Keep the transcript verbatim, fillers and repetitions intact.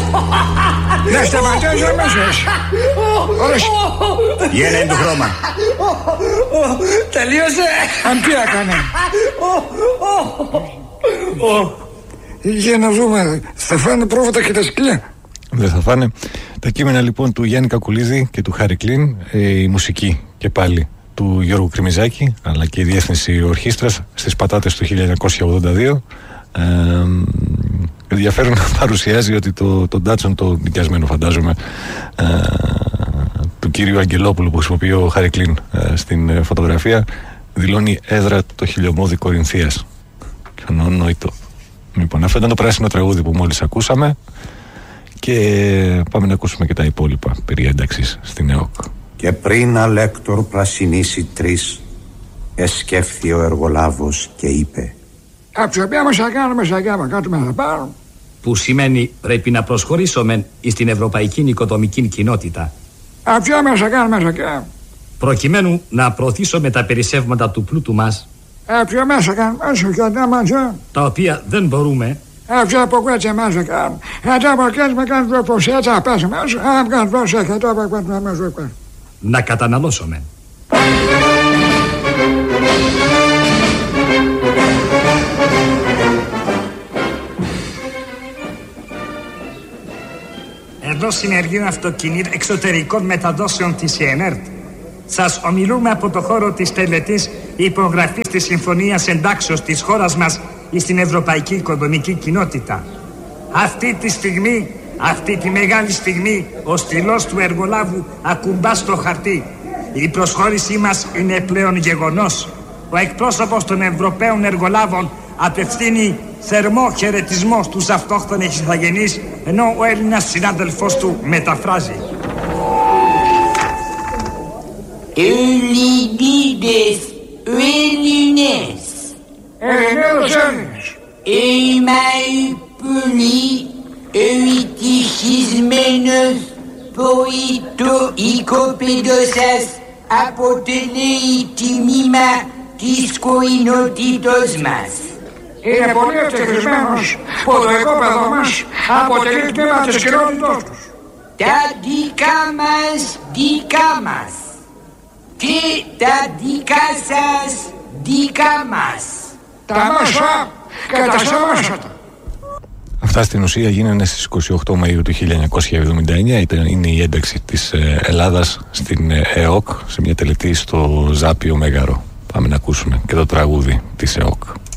Να σταματήσω αμέσως. Όλες. Γένε είναι το χρώμα. Τελείωσε. Αν τι έκανε. Για να δούμε. Θα φάνε πρόβατα και τα σκυλιά. Δεν θα φάνε. Τα κείμενα λοιπόν του Γιάννη Κακουλίδη και του Χάρη Κλίν, η μουσική και πάλι του Γιώργου Κρημιζάκη, αλλά και η διεύθυνση ορχήστρας στις πατάτες του χίλια εννιακόσια ογδόντα δύο. Ε, ενδιαφέρον να παρουσιάζει ότι το, το Datsun, το νοικιασμένο φαντάζομαι, ε, του κύριου Αγγελόπουλου που χρησιμοποιεί ο Χάρη Κλίν ε, στην ε, φωτογραφία, δηλώνει έδρα το χιλιομόδι Κορινθίας. Κανονόητο. Λοιπόν, αυτό ήταν το πράσινο τραγούδι που μόλις ακούσαμε και πάμε να ακούσουμε και τα υπόλοιπα περί ένταξης στην ΕΟΚ. Και πριν αλέκτορ πρασινίσει τρεις, εσκέφθη ο εργολάβος και είπε: «Από την οποία μας θα κάνουμε, θα κάνουμε, κάτω θα πάρουμε». Που σημαίνει πρέπει να προσχωρήσουμε στην ευρωπαϊκή νοικοδομική κοινότητα. Από την οποία μας θα κάνουμε, θα κάνουμε. Προκειμένου να προωθήσουμε τα περισσεύματα του πλούτου μας, από την οποία θα κάνουμε, όσο και όταν μας τα οποία δεν μπορούμε, από την οποία θα μας θα κάνουμε. Αυτά που κάνουμε, κάνουμε πως έτσι θα πέσουμε, αν κάνουμε πως έτσι θα πέσουμε. Να καταναλώσουμε. Εδώ Συνεργείο Αυτοκινήτων Εξωτερικών Μεταδόσεων της ΕΝΕΡΤ. Σας ομιλούμε από το χώρο της τελετής υπογραφής της Συμφωνίας Εντάξεως της χώρας μας στην Ευρωπαϊκή Οικονομική Κοινότητα. Αυτή τη στιγμή, αυτή τη μεγάλη στιγμή, ο στυλός του εργολάβου ακουμπά στο χαρτί. Η προσχώρησή μας είναι πλέον γεγονός. Ο εκπρόσωπος των Ευρωπαίων εργολάβων απευθύνει θερμό χαιρετισμό στους αυτόχθονες ηθαγενείς, ενώ ο Έλληνας συνάδελφός του μεταφράζει. Ελληνίδες, Ελληνές, Ελληνίδες, Έλληνες, εμαϊπολοί, ευτυχισμένος ποητοοικοπαίδος σας αποτελεί τιμήμα της κοηνότητος μας. Είναι πολύ ευτυχισμένος που το οικόπεδο μας αποτελεί τμήμα της κοινότητός τους. Τα δικά μας δικά μας και τα δικά σας δικά μας. Τα μάσα και τα σαμάσατα. Αυτά στην ουσία γίνανε στις είκοσι οκτώ Μαΐου του χίλια εννιακόσια εβδομήντα εννιά. Ήταν, είναι η ένταξη της Ελλάδας στην ΕΟΚ σε μια τελετή στο Ζάπιο Μέγαρο. Πάμε να ακούσουμε και το τραγούδι της ΕΟΚ.